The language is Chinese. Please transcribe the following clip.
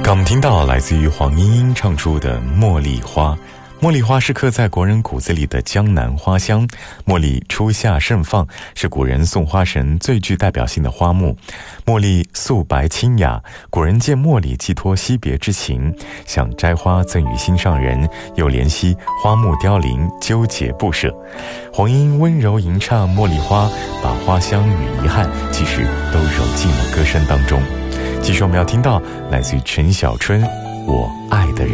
刚我们听到来自于黄莺莺唱出的《茉莉花》。茉莉花是刻在国人骨子里的江南花香，茉莉初夏盛放，是古人送花神最具代表性的花木。茉莉素白清雅，古人借茉莉寄托惜别之情，想摘花赠予心上人，又怜惜花木凋零，纠结不舍。黄莺莺温柔吟唱《茉莉花》，把花香与遗憾其实都揉进了歌声当中。继续我们要听到来自于陈小春《我爱的人》。